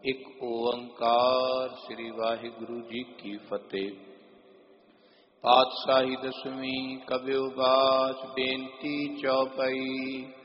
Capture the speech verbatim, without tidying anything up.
ਇੱਕ ਓੰਕਾਰ ਸ੍ਰੀ ਵਾਹਿਗੁਰੂ ਜੀ ਕੀ ਫਤਿਹ। ਪਾਤਸ਼ਾਹੀ ਦਸਵੀਂ ਕਬਿਉ ਬਾਚ ਬੇਨਤੀ ਚੌਪਈ।